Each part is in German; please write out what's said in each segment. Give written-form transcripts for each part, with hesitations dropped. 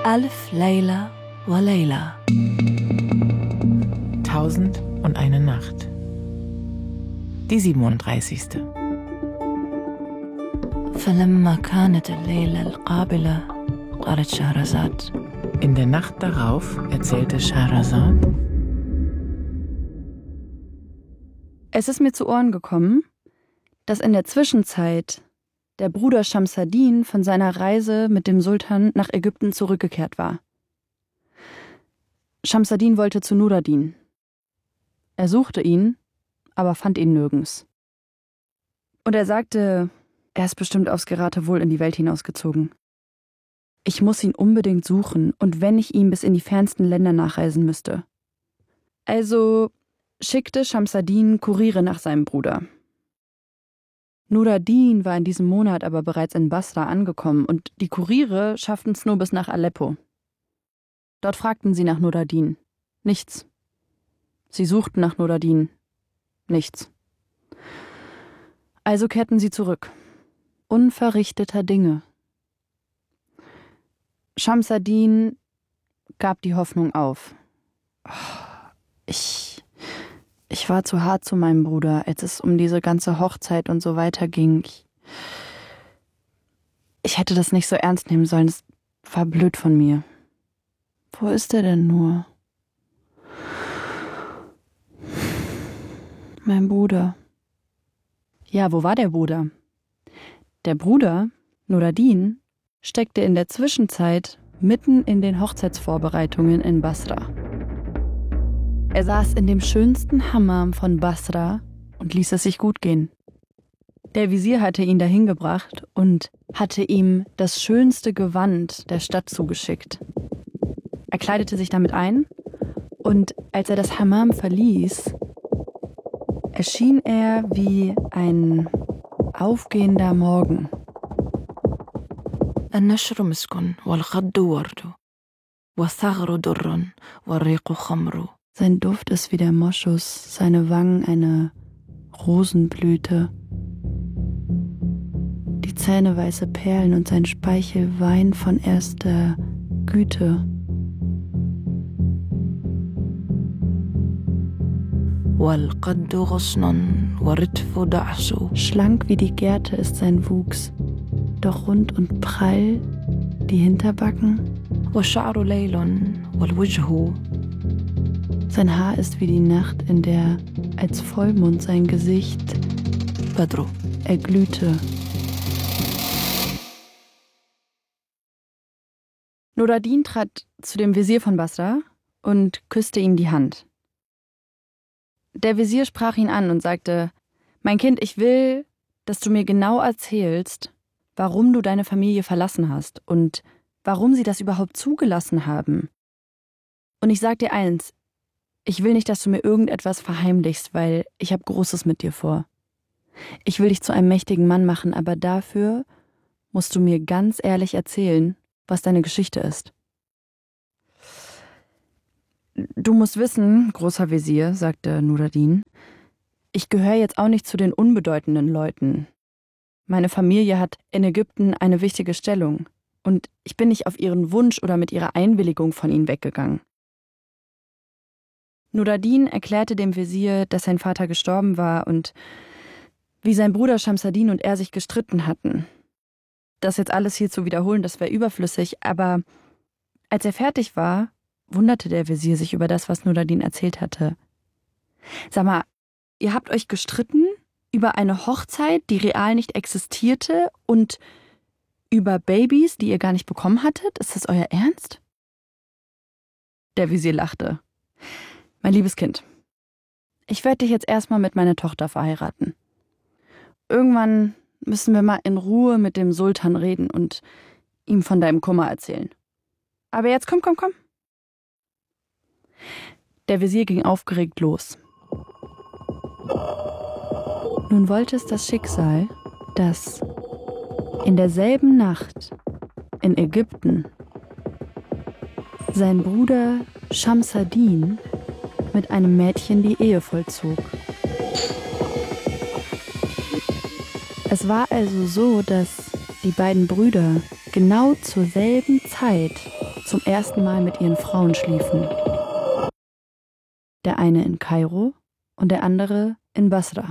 Alf Layla wa Layla. 1001 Nacht. Die 37. فلما كانت الليلة القابلة قالت شهرزاد. In der Nacht darauf erzählte Schahrazad: Es ist mir zu Ohren gekommen, dass in der Zwischenzeit der Bruder Schamsaddin von seiner Reise mit dem Sultan nach Ägypten zurückgekehrt war. Schamsaddin wollte zu Nuradin. Er suchte ihn, aber fand ihn nirgends. Und er sagte, er ist bestimmt aufs Geratewohl in die Welt hinausgezogen. Ich muss ihn unbedingt suchen, und wenn ich ihm bis in die fernsten Länder nachreisen müsste. Also schickte Schamsaddin Kuriere nach seinem Bruder. Nuradin war in diesem Monat aber bereits in Basra angekommen und die Kuriere schafften es nur bis nach Aleppo. Dort fragten sie nach Nuradin. Nichts. Sie suchten nach Nuradin. Nichts. Also kehrten sie zurück. Unverrichteter Dinge. Schamsaddin gab die Hoffnung auf. Ich war zu hart zu meinem Bruder, als es um diese ganze Hochzeit und so weiter ging. Ich hätte das nicht so ernst nehmen sollen. Es war blöd von mir. Wo ist er denn nur? Mein Bruder. Ja, wo war der Bruder? Der Bruder, Nuradin, steckte in der Zwischenzeit mitten in den Hochzeitsvorbereitungen in Basra. Er saß in dem schönsten Hammam von Basra und ließ es sich gut gehen. Der Visier hatte ihn dahin gebracht und hatte ihm das schönste Gewand der Stadt zugeschickt. Er kleidete sich damit ein und als er das Hammam verließ, erschien er wie ein aufgehender Morgen. النشر مسك والخد ورد والثغر در والريق خمر. Sein Duft ist wie der Moschus, seine Wangen eine Rosenblüte. Die Zähne weiße Perlen und sein Speichel Wein von erster Güte. والقد غصن والرتف دعس. Schlank wie die Gerte ist sein Wuchs, doch rund und prall die Hinterbacken. والشعر ليل والوجه. Sein Haar ist wie die Nacht, in der als Vollmond sein Gesicht بدر. erglühte. Nuradin trat zu dem Visier von Basra und küsste ihm die Hand. Der Visier sprach ihn an und sagte: Mein Kind, ich will, dass du mir genau erzählst, warum du deine Familie verlassen hast und warum sie das überhaupt zugelassen haben. Und ich sag dir eins, ich will nicht, dass du mir irgendetwas verheimlichst, weil ich habe Großes mit dir vor. Ich will dich zu einem mächtigen Mann machen, aber dafür musst du mir ganz ehrlich erzählen, was deine Geschichte ist. Du musst wissen, großer Visier, sagte Nuradin, ich gehöre jetzt auch nicht zu den unbedeutenden Leuten. Meine Familie hat in Ägypten eine wichtige Stellung und ich bin nicht auf ihren Wunsch oder mit ihrer Einwilligung von ihnen weggegangen. Nuradin erklärte dem Visier, dass sein Vater gestorben war und wie sein Bruder Schamsaddin und er sich gestritten hatten. Das jetzt alles hier zu wiederholen, das wäre überflüssig, aber als er fertig war, wunderte der Visier sich über das, was Nuradin erzählt hatte. Sag mal, ihr habt euch gestritten über eine Hochzeit, die real nicht existierte und über Babys, die ihr gar nicht bekommen hattet? Ist das euer Ernst? Der Visier lachte. Mein liebes Kind, ich werde dich jetzt erstmal mit meiner Tochter verheiraten. Irgendwann müssen wir mal in Ruhe mit dem Sultan reden und ihm von deinem Kummer erzählen. Aber jetzt komm. Der Visier ging aufgeregt los. Nun wollte es das Schicksal, dass in derselben Nacht in Ägypten sein Bruder Schamsaddin mit einem Mädchen die Ehe vollzog. Es war also so, dass die beiden Brüder genau zur selben Zeit zum ersten Mal mit ihren Frauen schliefen. Der eine in Kairo und der andere in Basra.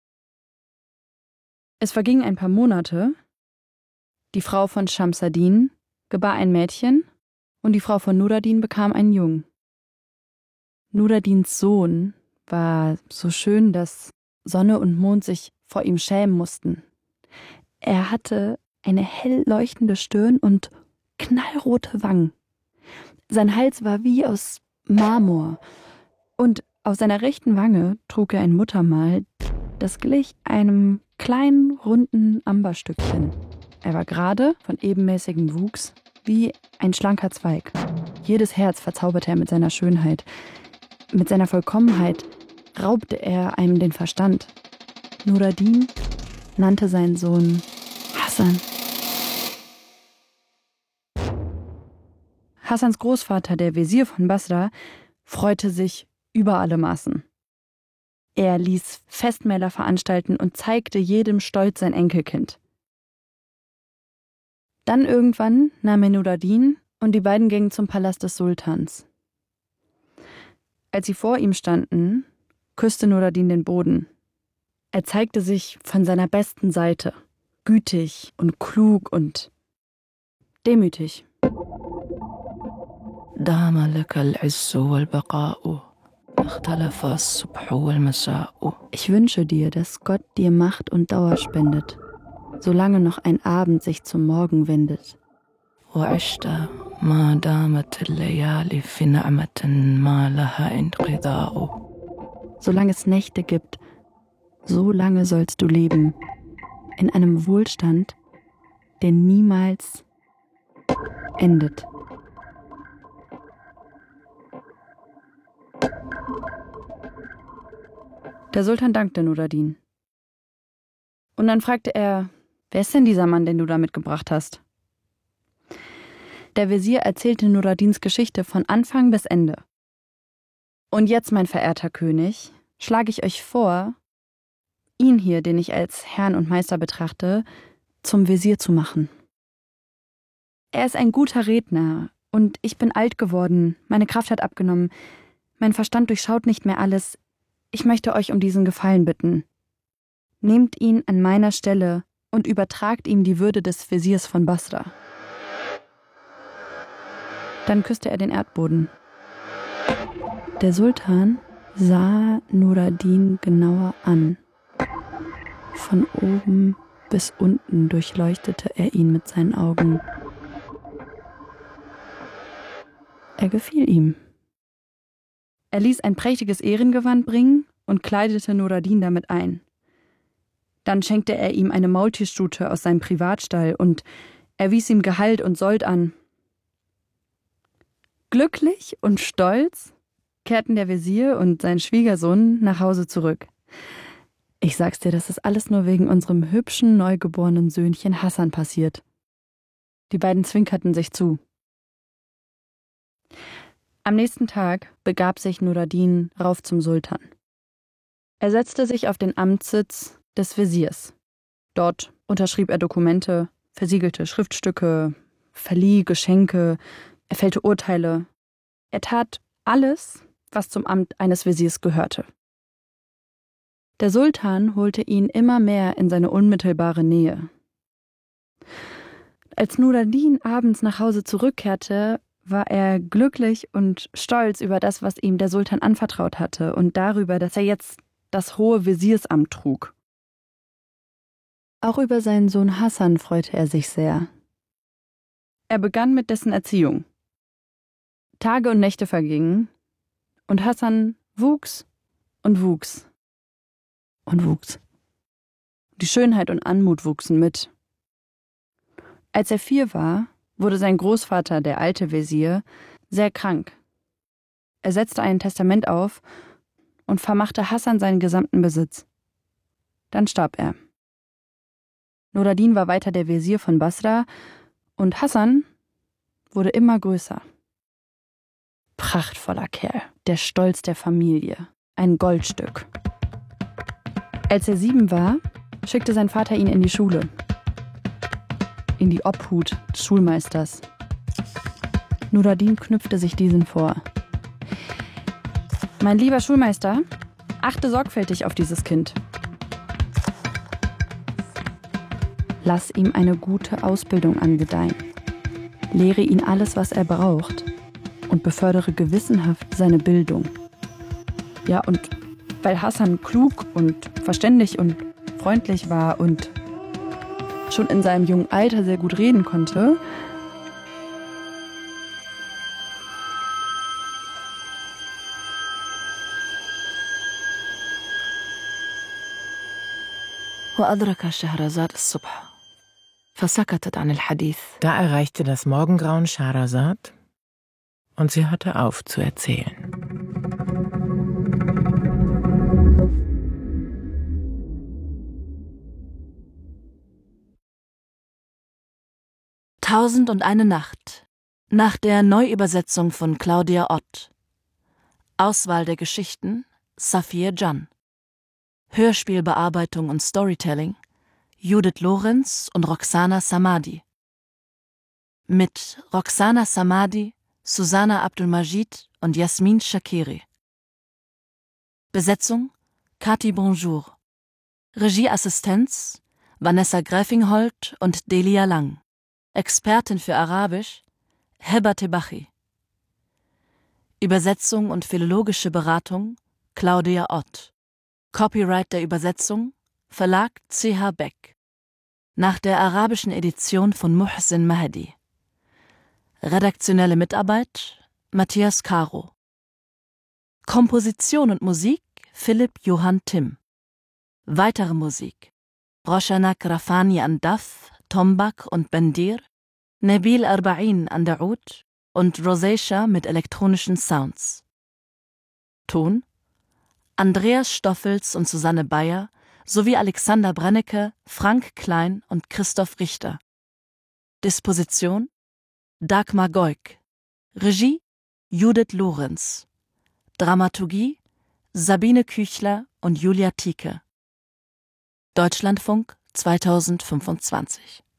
Es vergingen ein paar Monate. Die Frau von Shamsadin gebar ein Mädchen und die Frau von Nuradin bekam einen Jungen. Nuradins Sohn war so schön, dass Sonne und Mond sich vor ihm schämen mussten. Er hatte eine hell leuchtende Stirn und knallrote Wangen. Sein Hals war wie aus Marmor und auf seiner rechten Wange trug er ein Muttermal, das glich einem kleinen, runden Amberstückchen. Er war gerade, von ebenmäßigem Wuchs, wie ein schlanker Zweig. Jedes Herz verzauberte er mit seiner Schönheit. Mit seiner Vollkommenheit raubte er einem den Verstand. Nuradin nannte seinen Sohn Hassan. Hassans Großvater, der Wesir von Basra, freute sich über alle Maßen. Er ließ Festmähler veranstalten und zeigte jedem stolz sein Enkelkind. Dann irgendwann nahm er Nuradin und die beiden gingen zum Palast des Sultans. Als sie vor ihm standen, küsste Nuradin den Boden. Er zeigte sich von seiner besten Seite, gütig und klug und demütig. دام لك العز والبقاء اختلف الصبح والمساء. Ich wünsche dir, dass Gott dir Macht und Dauer spendet, solange noch ein Abend sich zum Morgen wendet. وعشت ما دامت الليالي في نعمة ما لها انقضاء. Solange es Nächte gibt, so lange sollst du leben, in einem Wohlstand, der niemals endet. Der Sultan dankte Nuradin. Und dann fragte er, wer ist denn dieser Mann, den du da mitgebracht hast? Der Wesir erzählte Nuradins Geschichte von Anfang bis Ende. Und jetzt, mein verehrter König, schlage ich euch vor, ihn hier, den ich als Herrn und Meister betrachte, zum Wesir zu machen. Er ist ein guter Redner und ich bin alt geworden, meine Kraft hat abgenommen, mein Verstand durchschaut nicht mehr alles. Ich möchte euch um diesen Gefallen bitten. Nehmt ihn an meiner Stelle und übertragt ihm die Würde des Wesirs von Basra. Dann küsste er den Erdboden. Der Sultan sah Nuradin genauer an. Von oben bis unten durchleuchtete er ihn mit seinen Augen. Er gefiel ihm. Er ließ ein prächtiges Ehrengewand bringen und kleidete Nuradin damit ein. Dann schenkte er ihm eine Maultierstute aus seinem Privatstall und erwies ihm Gehalt und Sold an. Glücklich und stolz kehrten der Wesir und sein Schwiegersohn nach Hause zurück. Ich sag's dir, das ist alles nur wegen unserem hübschen, neugeborenen Söhnchen Hassan passiert. Die beiden zwinkerten sich zu. Am nächsten Tag begab sich Nuradin rauf zum Sultan. Er setzte sich auf den Amtssitz des Wesirs. Dort unterschrieb er Dokumente, versiegelte Schriftstücke, verlieh Geschenke, er fällte Urteile. Er tat alles, was zum Amt eines Wesirs gehörte. Der Sultan holte ihn immer mehr in seine unmittelbare Nähe. Als Nuradin abends nach Hause zurückkehrte, war er glücklich und stolz über das, was ihm der Sultan anvertraut hatte und darüber, dass er jetzt das hohe Wesirsamt trug. Auch über seinen Sohn Hassan freute er sich sehr. Er begann mit dessen Erziehung. Tage und Nächte vergingen und Hassan wuchs und wuchs und wuchs. Die Schönheit und Anmut wuchsen mit. Als er 4 war, wurde sein Großvater, der alte Wesir, sehr krank. Er setzte ein Testament auf und vermachte Hassan seinen gesamten Besitz. Dann starb er. Nuradin war weiter der Wesir von Basra und Hassan wurde immer größer. Prachtvoller Kerl, der Stolz der Familie, ein Goldstück. Als er 7 war, schickte sein Vater ihn in die Schule. In die Obhut des Schulmeisters. Nuradin knüpfte sich diesen vor. Mein lieber Schulmeister, achte sorgfältig auf dieses Kind. Lass ihm eine gute Ausbildung angedeihen. Lehre ihn alles, was er braucht und befördere gewissenhaft seine Bildung. Ja, und weil Hassan klug und verständig und freundlich war und schon in seinem jungen Alter sehr gut reden konnte, وأدرك شهرزاد الصبح فسكتت عن الحديث. Da erreichte das Morgengrauen Scheherazad und sie hörte auf zu erzählen. Tausendundeine Nacht nach der Neuübersetzung von Claudia Ott. Auswahl der Geschichten Safiye Can. Hörspielbearbeitung und Storytelling Judith Lorenz und Roxana Samadi. Mit Roxana Samadi, Susanna Abdulmajid und Jasmin Shakiri. Besetzung Kati Bonjour. Regieassistenz Vanessa Gräfingholt und Delia Lang. Expertin für Arabisch Heba Tebachi. Übersetzung und philologische Beratung Claudia Ott. Copyright der Übersetzung Verlag CH Beck. Nach der arabischen Edition von Muhsin Mahdi. Redaktionelle Mitarbeit Matthias Caro. Komposition und Musik Philipp Johann Timm. Weitere Musik Roshanak Rafani an Daf, Tombak und Bendir, Nabil Arba'in an der Oud und Rosacea mit elektronischen Sounds. Ton Andreas Stoffels und Susanne Bayer sowie Alexander Brennecke, Frank Klein und Christoph Richter. Disposition Dagmar Goik. Regie Judith Lorenz. Dramaturgie Sabine Küchler und Julia Tieke. Deutschlandfunk 2025.